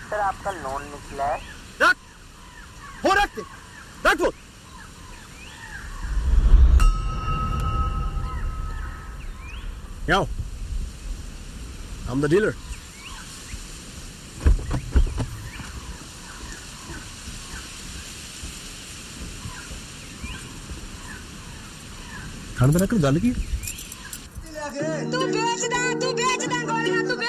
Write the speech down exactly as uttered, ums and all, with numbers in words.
Sir आपका loan निकला है। रख फोन रख दे, रख phone. Yo, I'm the dealer. Khan में रखकर गल की तू बेचदा तू बेचदा गोलियां तू